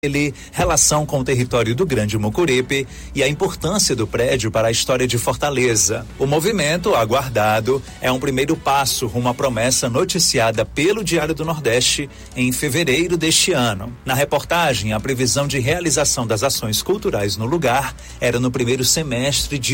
relação com o território do Grande Mucuripe e a importância do prédio para a história de Fortaleza. O movimento, aguardado, é um primeiro passo rumo à promessa noticiada pelo Diário do Nordeste em fevereiro deste ano. Na reportagem, a previsão de realização das ações culturais no lugar era no primeiro semestre de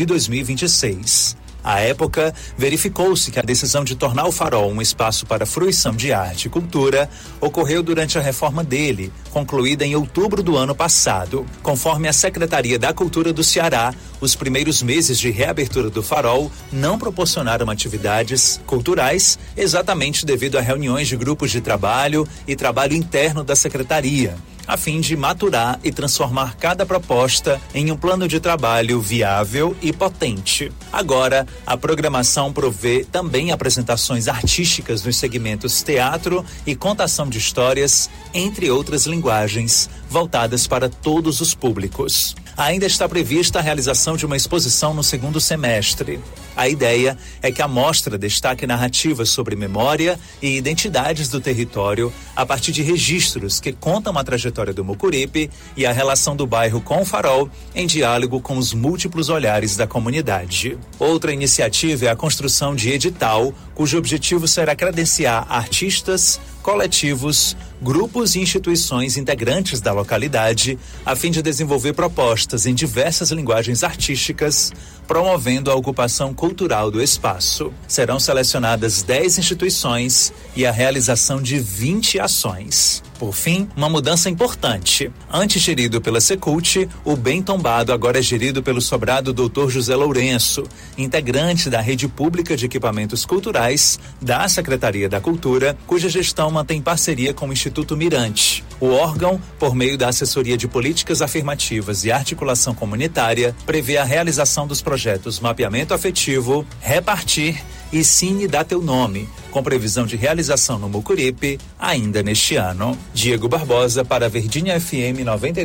2026. À época, verificou-se que a decisão de tornar o Farol um espaço para fruição de arte e cultura ocorreu durante a reforma dele, concluída em outubro do ano passado. Conforme a Secretaria da Cultura do Ceará, os primeiros meses de reabertura do Farol não proporcionaram atividades culturais, exatamente devido a reuniões de grupos de trabalho e trabalho interno da Secretaria, a fim de maturar e transformar cada proposta em um plano de trabalho viável e potente. Agora, a programação provê também apresentações artísticas nos segmentos teatro e contação de histórias, entre outras linguagens, voltadas para todos os públicos. Ainda está prevista a realização de uma exposição no segundo semestre. A ideia é que a mostra destaque narrativas sobre memória e identidades do território a partir de registros que contam a trajetória do Mucuripe e a relação do bairro com o Farol em diálogo com os múltiplos olhares da comunidade. Outra iniciativa é a construção de edital, cujo objetivo será credenciar artistas, coletivos, grupos e instituições integrantes da localidade, a fim de desenvolver propostas em diversas linguagens artísticas, promovendo a ocupação cultural do espaço. Serão selecionadas 10 instituições e a realização de 20 ações. Por fim, uma mudança importante. Antes gerido pela Secult, o Bem Tombado agora é gerido pelo sobrado Dr. José Lourenço, integrante da Rede Pública de Equipamentos Culturais da Secretaria da Cultura, cuja gestão mantém parceria com o Instituto Mirante. O órgão, por meio da Assessoria de Políticas Afirmativas e Articulação Comunitária, prevê a realização dos projetos Mapeamento Afetivo, Repartir e Cine Dá Teu Nome, com previsão de realização no Mucuripe ainda neste ano. Diego Barbosa para Verdinha FM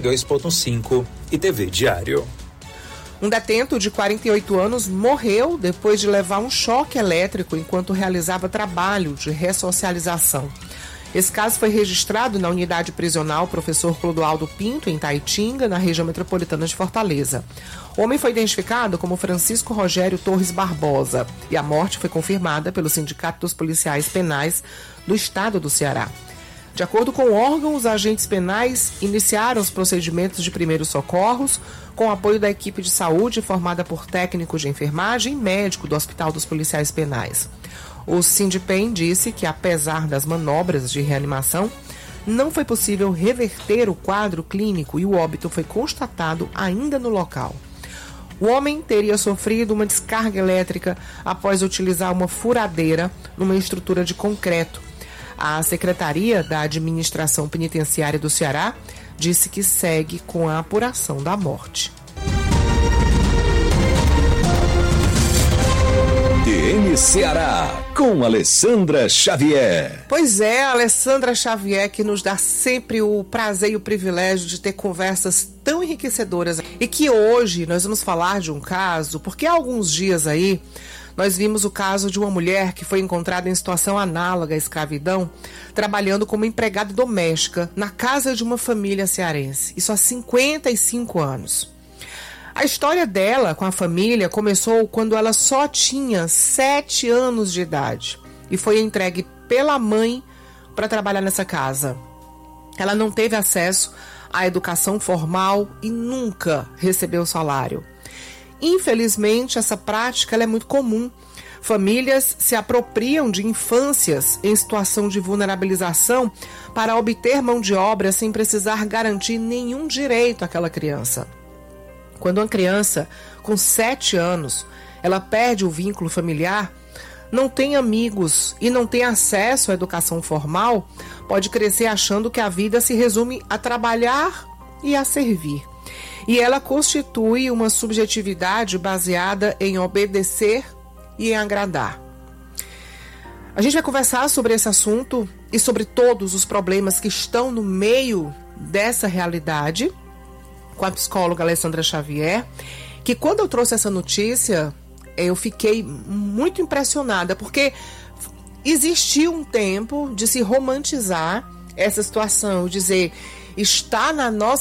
92.5 e TV Diário. Um detento de 48 anos morreu depois de levar um choque elétrico enquanto realizava trabalho de ressocialização. Esse caso foi registrado na unidade prisional Professor Clodoaldo Pinto, em Taitinga, na região metropolitana de Fortaleza. O homem foi identificado como Francisco Rogério Torres Barbosa e a morte foi confirmada pelo Sindicato dos Policiais Penais do Estado do Ceará. De acordo com o órgão, os agentes penais iniciaram os procedimentos de primeiros socorros com o apoio da equipe de saúde formada por técnicos de enfermagem e médico do Hospital dos Policiais Penais. O Sindipem disse que, apesar das manobras de reanimação, não foi possível reverter o quadro clínico e o óbito foi constatado ainda no local. O homem teria sofrido uma descarga elétrica após utilizar uma furadeira numa estrutura de concreto. A Secretaria da Administração Penitenciária do Ceará disse que segue com a apuração da morte. DN Ceará, com Alessandra Xavier. Pois é, a Alessandra Xavier, que nos dá sempre o prazer e o privilégio de ter conversas tão enriquecedoras. E que hoje nós vamos falar de um caso, porque há alguns dias aí nós vimos o caso de uma mulher que foi encontrada em situação análoga à escravidão, trabalhando como empregada doméstica na casa de uma família cearense. Isso há 55 anos. A história dela com a família começou quando ela só tinha 7 anos de idade e foi entregue pela mãe para trabalhar nessa casa. Ela não teve acesso à educação formal e nunca recebeu salário. Infelizmente, essa prática ela é muito comum. Famílias se apropriam de infâncias em situação de vulnerabilização para obter mão de obra sem precisar garantir nenhum direito àquela criança. Quando uma criança com 7 anos, ela perde o vínculo familiar, não tem amigos e não tem acesso à educação formal, pode crescer achando que a vida se resume a trabalhar e a servir. E ela constitui uma subjetividade baseada em obedecer e em agradar. A gente vai conversar sobre esse assunto e sobre todos os problemas que estão no meio dessa realidade com a psicóloga Alessandra Xavier, que quando eu trouxe essa notícia, eu fiquei muito impressionada, porque existiu um tempo de se romantizar essa situação, dizer, está na nossa